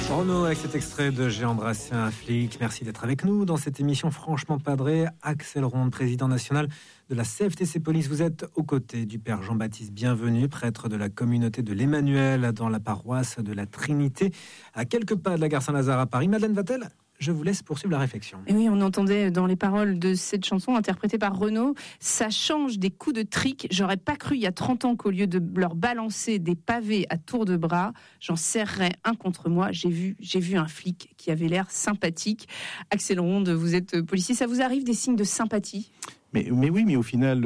Renaud avec cet extrait de J'ai embrassé un flic. Merci d'être avec nous dans cette émission franchement padrée. Axel Ronde, président national de la CFTC Police. Vous êtes aux côtés du père Jean-Baptiste Bienvenu, prêtre de la communauté de l'Emmanuel dans la paroisse de la Trinité, à quelques pas de la gare Saint-Lazare à Paris. Madeleine Vatel, je vous laisse poursuivre la réflexion. Et oui, on entendait dans les paroles de cette chanson interprétée par Renaud, ça change des coups de trick. J'aurais pas cru il y a 30 ans qu'au lieu de leur balancer des pavés à tour de bras, j'en serrerais un contre moi. J'ai vu un flic qui avait l'air sympathique. Axel Ronde, vous êtes policier, ça vous arrive des signes de sympathie ? Mais oui, mais au final,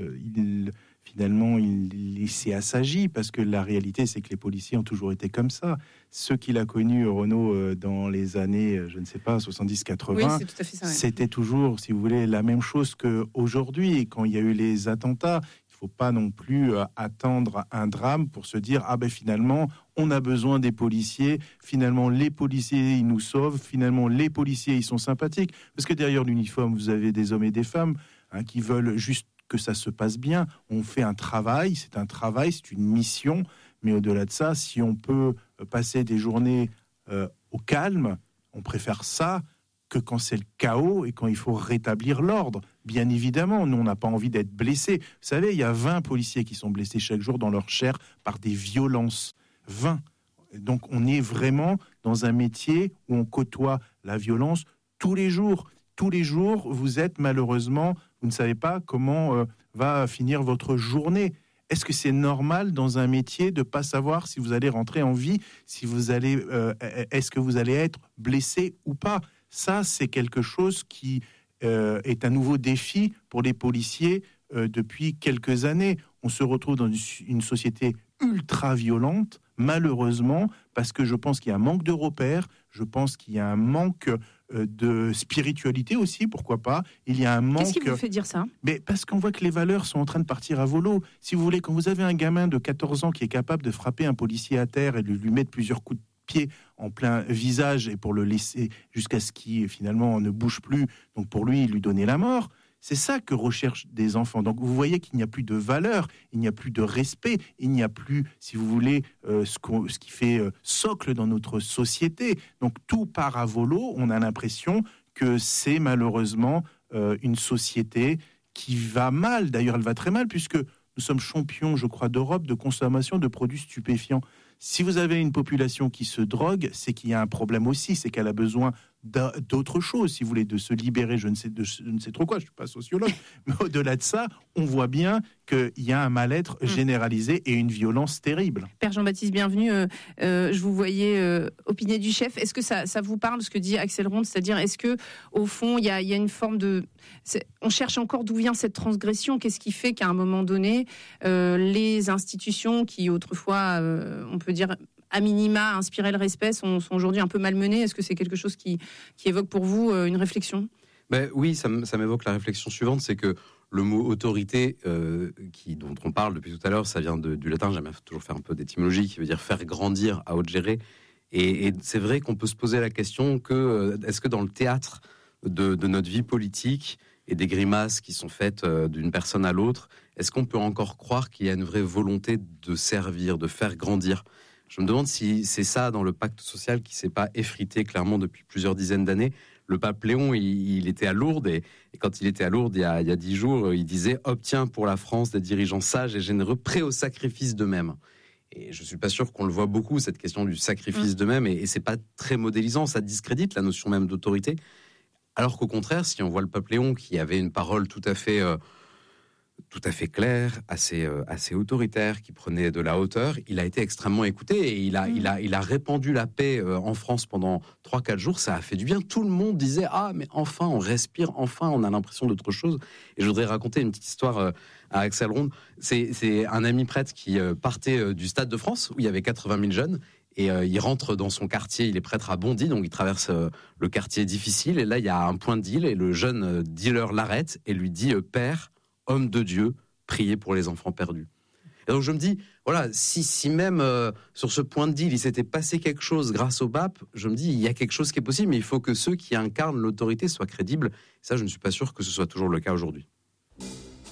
il s'est assagi, parce que la réalité, c'est que les policiers ont toujours été comme ça. Ceux qu'il a connus, Renaud, dans les années, 70-80, oui, c'est tout à fait ça, ouais. C'était toujours, si vous voulez, la même chose qu'aujourd'hui. Quand il y a eu les attentats, il ne faut pas non plus attendre un drame pour se dire, finalement, on a besoin des policiers, finalement, les policiers, ils nous sauvent, finalement, les policiers, ils sont sympathiques. Parce que derrière l'uniforme, vous avez des hommes et des femmes qui veulent juste que ça se passe bien. On fait un travail, c'est une mission, mais au-delà de ça, si on peut passer des journées au calme, on préfère ça que quand c'est le chaos et quand il faut rétablir l'ordre. Bien évidemment, nous, on n'a pas envie d'être blessés. Vous savez, il y a 20 policiers qui sont blessés chaque jour dans leur chair par des violences. 20. Donc, on est vraiment dans un métier où on côtoie la violence tous les jours. Tous les jours, vous êtes malheureusement, vous ne savez pas comment va finir votre journée. Est-ce que c'est normal dans un métier de ne pas savoir si vous allez rentrer en vie, si vous allez, est-ce que vous allez être blessé ou pas ? Ça, c'est quelque chose qui est un nouveau défi pour les policiers depuis quelques années. On se retrouve dans une société ultra violente, malheureusement, parce que je pense qu'il y a un manque de repères, je pense qu'il y a un manque de spiritualité aussi, pourquoi pas. Il y a un manque... Qu'est-ce qui vous fait dire ça ? Mais parce qu'on voit que les valeurs sont en train de partir à volo. Si vous voulez, quand vous avez un gamin de 14 ans qui est capable de frapper un policier à terre et de lui mettre plusieurs coups de pied en plein visage et pour le laisser jusqu'à ce qu'il finalement ne bouge plus, donc pour lui, lui donner la mort, c'est ça que recherchent des enfants. Donc vous voyez qu'il n'y a plus de valeur, il n'y a plus de respect, il n'y a plus, si vous voulez, ce qui fait socle dans notre société. Donc tout part à volo, on a l'impression que c'est malheureusement une société qui va mal. D'ailleurs, elle va très mal puisque nous sommes champions, je crois, d'Europe de consommation de produits stupéfiants. Si vous avez une population qui se drogue, c'est qu'il y a un problème aussi, c'est qu'elle a besoin d'autre chose, si vous voulez, de se libérer, je ne sais trop quoi, je ne suis pas sociologue, mais au-delà de ça, on voit bien qu'il y a un mal-être généralisé et une violence terrible. Père Jean-Baptiste Bienvenu, je vous voyais opiner du chef. Est-ce que ça vous parle, ce que dit Axel Ronde, c'est-à-dire, est-ce que au fond, il y a une forme de... On cherche encore d'où vient cette transgression, qu'est-ce qui fait qu'à un moment donné, les institutions qui autrefois, on peut dire... à minima, inspirer le respect, sont aujourd'hui un peu malmenés. Est-ce que c'est quelque chose qui évoque pour vous une réflexion ? Oui, ça m'évoque la réflexion suivante, c'est que le mot autorité, dont on parle depuis tout à l'heure, ça vient du latin, j'aime toujours faire un peu d'étymologie, qui veut dire faire grandir, à haute gérer. Et c'est vrai qu'on peut se poser la question est-ce que dans le théâtre de notre vie politique et des grimaces qui sont faites d'une personne à l'autre, est-ce qu'on peut encore croire qu'il y a une vraie volonté de servir, de faire grandir ? Je me demande si c'est ça dans le pacte social qui s'est pas effrité clairement depuis plusieurs dizaines d'années. Le pape Léon, il était à Lourdes et quand il était à Lourdes il y a 10 jours, il disait « Obtiens pour la France des dirigeants sages et généreux, prêts au sacrifice d'eux-mêmes ». Et je suis pas sûr qu'on le voit beaucoup, cette question du sacrifice d'eux-mêmes, et c'est pas très modélisant, ça discrédite la notion même d'autorité. Alors qu'au contraire, si on voit le pape Léon qui avait une parole tout à fait clair, assez autoritaire, qui prenait de la hauteur, il a été extrêmement écouté et il a répandu la paix en France pendant 3-4 jours. Ça a fait du bien. Tout le monde disait « Ah, mais enfin, on respire, enfin, on a l'impression d'autre chose ». Et je voudrais raconter une petite histoire à Axel Ronde. C'est un ami prêtre qui partait du Stade de France, où il y avait 80 000 jeunes, et il rentre dans son quartier, il est prêtre à Bondy, donc il traverse le quartier difficile, et là, il y a un point de deal, et le jeune dealer l'arrête et lui dit « Père, homme de Dieu, priez pour les enfants perdus ». Et donc je me dis, voilà, si même sur ce point de deal, il s'était passé quelque chose grâce au pape, je me dis, il y a quelque chose qui est possible, mais il faut que ceux qui incarnent l'autorité soient crédibles. Ça, je ne suis pas sûr que ce soit toujours le cas aujourd'hui.